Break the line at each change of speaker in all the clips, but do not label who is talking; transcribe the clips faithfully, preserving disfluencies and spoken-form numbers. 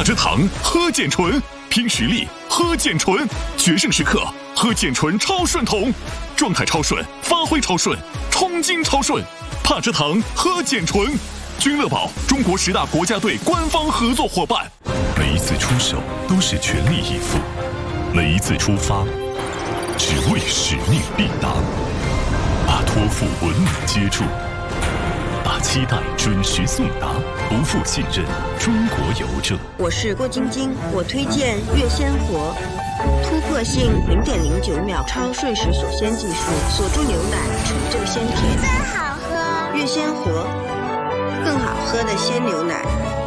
着糖，喝健醇，拼实力，喝健醇，决胜时刻，喝健醇超顺桶，状态超顺，发挥超顺，冲劲超顺，帕着糖，喝健醇。君乐宝，中国十大国家队官方合作伙伴。每一次出手都是全力以赴，每一次出发，只为使命必达。把托付稳稳接住，把期待准时送达，不负信任，中国邮政。
我是郭晶晶，我推荐悦鲜活，突破性零点零九秒超瞬时锁鲜技术，锁住牛奶，纯正鲜甜，
真好喝。
悦鲜活，更好喝的鲜牛奶。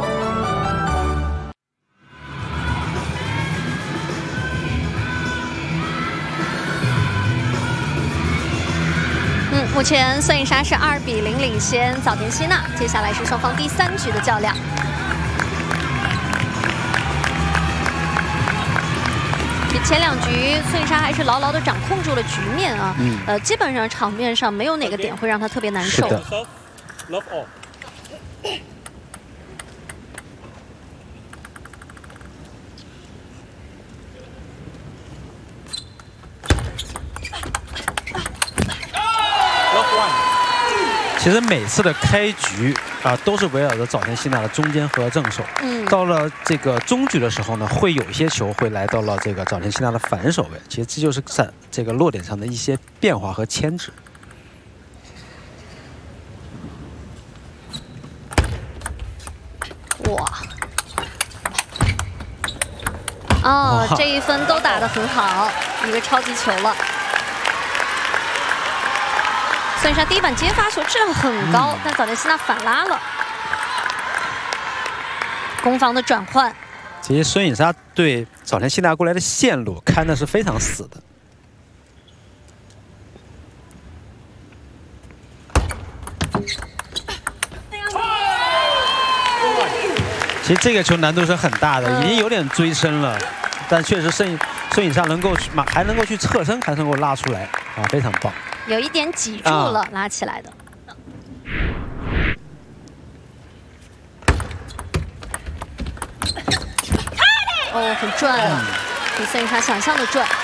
嗯，目前孙颖莎是二比零领先早田希娜，接下来是双方第三局的较量。前两局孙颖莎还是牢牢的掌控住了局面啊，嗯、呃，基本上场面上没有哪个点会让她特别难受。
是的。其实每次的开局啊、呃，都是围绕着早田希娜的中间和正手。嗯，到了这个中局的时候呢，会有一些球会来到了这个早田希娜的反手位。其实这就是在这个落点上的一些变化和牵制。
哇！哦，这一分都打得很好，一个超级球了。孙颖莎第一板接发球质量很高，嗯、但早田希娜反拉了。攻防的转换，
其实孙颖莎对早田希娜过来的线路看的是非常死的。其实这个球难度是很大的，嗯、已经有点追身了，但确实孙孙颖莎能够去，还能够去侧身，还能够拉出来啊，非常棒。
有一点挤住了，啊、拉起来的。哦，很转啊，比孙颖莎想象的转。